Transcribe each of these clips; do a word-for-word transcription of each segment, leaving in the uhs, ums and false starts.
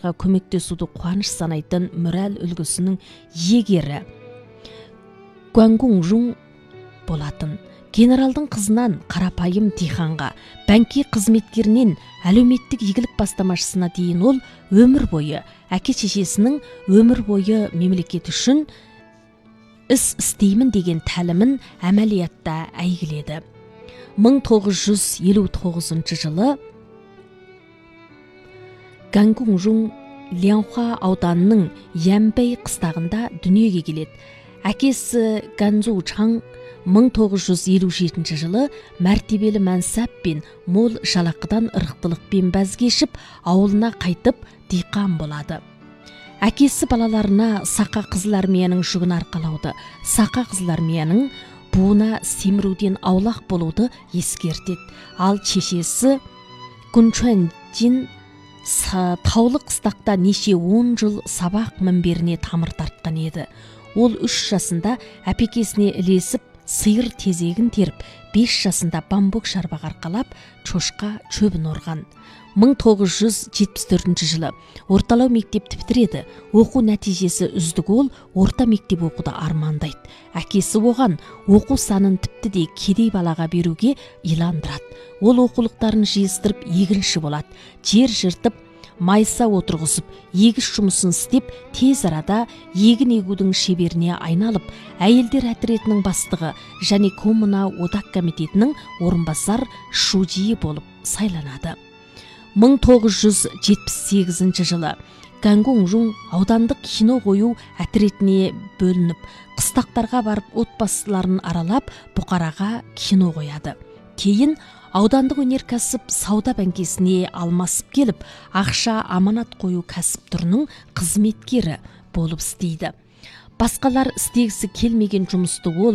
балаларға көмектесуді қуаныш санайтын мораль үлгісінің иегері Гуангун болатын. Генералдың қызынан қарапайым диханға, бәңке қызметкерінен әлеуметтік игілік бастамашысына дейін ол өмір бойы әке-шешесінің өмір бойы мемлекет үшін іс істеймін деген тәлімін әмәлиятта әйгіледі. мың тоғыз жүз елу тоғызыншы жылы Гуангун Лянхуа ауданының Янбэй қыстағында дүниеге келеді. Әкесі Ганзу Чаң мың тоғыз жүз елу жетінші жылы мәртебелі мәнсап пен мол жалақыдан ырықтылықпен бәз кешіп, ауылына қайтып диқан болады. Әкесі балаларына Сақа қызыл армияның жүгін арқалауды, Сақа қызыл армияның буына семіруден аулақ болуды ескертеді. Ал шешесі Гунчуанжин таулы қыстақта неше он жыл сабақ мінберіне тамыр тартқан еді. Ол үш жасында әпекесіне ілесіп, сиыр тезегін теріп, бес жасында бамбук шарбақ арқалап, шошқа шөбін орған. мың тоғыз жүз жетпіс төртінші жылы орталау мектепті бітіреді. Оқу нәтижесі үздік, ол орта мектеп оқуды армандайды. Әкесі оған оқу санын тіпті де кедей балаға беруге иландырады. Ол оқулықтарын жиыстырып егінші болады. Жер жыртып, майса отырғызып, егіс жұмысын істеп, тез арада егін егудің шеберіне айналып, әйелдер әтіретінің бастығы және коммуна одақ комитетінің орынбасар шужиі болып сайланады. мың тоғыз жүз жетпіс сегізінші жылы Гуангун аудандық кино қою әтіретіне бөлініп, қыстақтарға барып отбасыларын аралап, бұқараға кино қояды. Кейін аудандық өнеркәсіп сауда бәңкесіне алмасып келіп, ақша аманат қою кәсіп түрінің қызметкері болып істейді. Басқалар істегісі келмеген жұмысты ол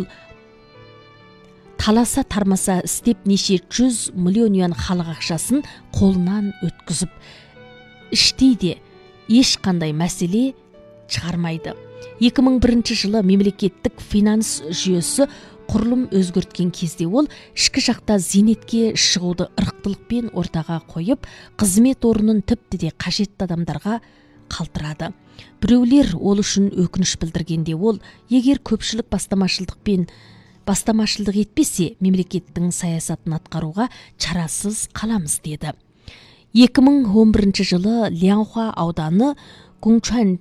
таласа тармаса істеп, неше жүз миллион юан халық ақшасын қолынан өткізіп, іштейде ешқандай мәселе шығармайды. екі мың бірінші жылы мемлекеттік финанс жүйесі құрылым өзгерткен кезде ол ішкі жақта зейнетке шығуды ырықтылықпен ортаға қойып, қызмет орнын тіпті де қажетті адамдарға қалтырады. Біреулер ол үшін өкініш білдіргенде ол, егер көпшілік бастамашылдықпен бастамашылдық етпесе, мемлекеттің саясатын атқаруға чарасыз қаламыз деді. екі мың он бірінші жылы Лянхуа ауданы Гунчуанжин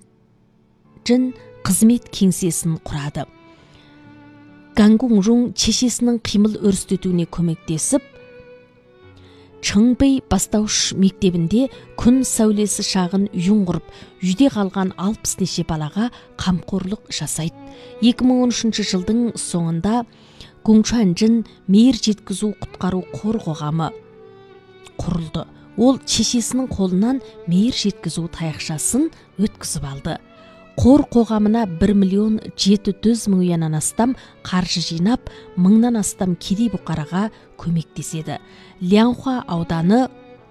қызмет кеңсесін құрады. Гуангун шешесінің қимыл өрістетуіне көмектесіп, Чыңбэй бастауыш мектебінде күн сәулесі шағын үйін құрып, үйде қалған алпыс неше балаға қамқорлық жасайды. екі мың он үшінші жылдың соңында Гунчуанжин мейір жеткізу құтқару қор қоғамы құрылды. Ол шешесінің қолынан мейір жеткізу таяқшасын өткізіп алды. Қор қоғамына бір миллион жеті жүз мың юаннан астам қаржы жинап, мыңнан астам кедей бұқараға көмектеседі. Лянхуа ауданы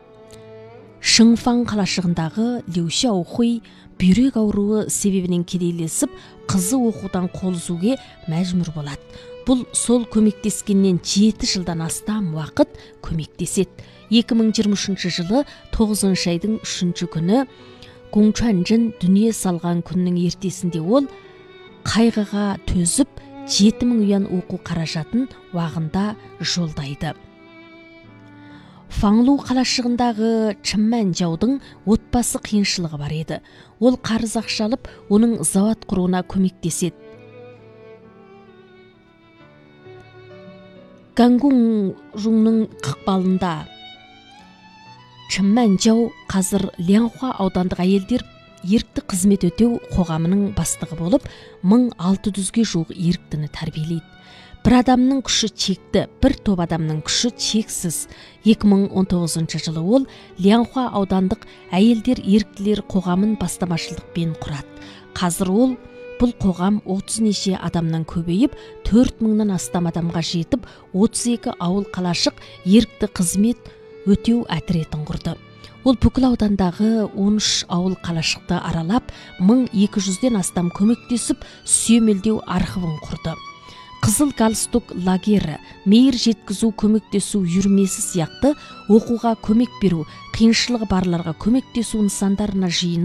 Шыңфан қалашығындағы Лю Xiaohui бүйрек ауруы себебінен кедейлесіп, қызы оқудан қол үзуге мәжбүр болады. Бұл сол көмектескеннен жеті жылдан астам уақыт көмектеседі. екі мың жиырма үшінші жылы тоғызыншы айдың үшінші күні Гунчуанжин дүние салған күннің ертесінде ол қайғыға төзіп, жеті мың юан оқу қаражатын уағында жолдайды. Фанлу қалашығындағы Чымманжаудың отбасы қиыншылығы бар еді. Ол қарыз ақша алып, оның зауыт құруына көмектеседі. Гуангунның ықпалында Чымманжау қазір Лянхуа аудандық әйелдер ерікті қызмет өтеу қоғамының бастығы болып, мың алты жүзге жуық еріктіні тәрбиелейді. Бір адамның күші чекті, бір топ адамның күші чексіз. екі мың он тоғызыншы жылы ол Лянхуа аудандық әйелдер еріктілер қоғамын бастамашылдықпен құрады. Қазір ол бұл қоғам отыз неше адамнан көбейіп, төрт мыңнан астам адамға жетіп, отыз екі ауыл қалашық ерікті қызмет өтеу әтіретін құрды. Ол бүкіл аудандағы он үш ауыл қалашықты аралап, мың екі жүзден астам көмектесіп, сүйемелдеу архивін құрды. Қызыл галстук лагері, мейір жеткізу көмектесу үйірмесі сияқты оқуға көмек беру, қиыншылығы барларға көмектесу нысандарына жиын